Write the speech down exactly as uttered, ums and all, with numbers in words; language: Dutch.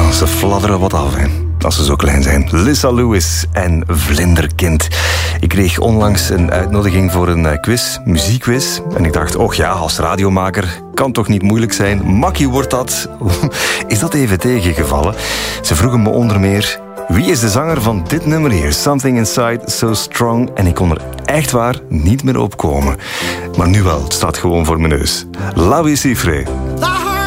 Oh, ze fladderen wat af, hè. Als ze zo klein zijn. Lissa Lewis en Vlinderkind. Ik kreeg onlangs een uitnodiging voor een uh, quiz, muziekquiz. En ik dacht, och ja, als radiomaker kan toch niet moeilijk zijn. Makkie wordt dat. Is dat even tegengevallen? Ze vroegen me onder meer, wie is de zanger van dit nummer hier? Something Inside So Strong. En ik kon er echt waar niet meer op komen. Maar nu wel, het staat gewoon voor mijn neus. Lavi Siffre.